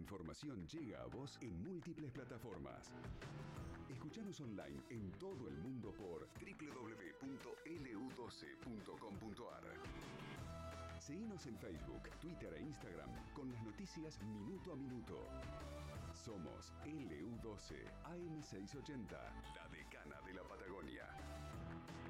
información llega a vos en múltiples plataformas. Escuchanos online en todo el mundo por www.lu12.com.ar. Seguinos en Facebook, Twitter e Instagram con las noticias minuto a minuto. Somos LU12 AM680, la